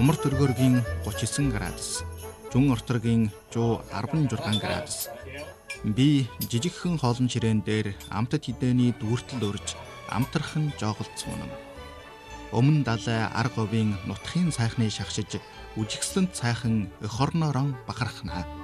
Умар төргөргийн 39 градус, Жүн ортрогийн 116 градус. Би жижигхэн хоолн ширээн дээр амтд хідээний дүүртэл өрж амтрах нь жооголцсон юм. Өмнө далай арга говийн нутгийн сайхны шахшиж үжигсэлэнт сайхан эх орноорон бахархна.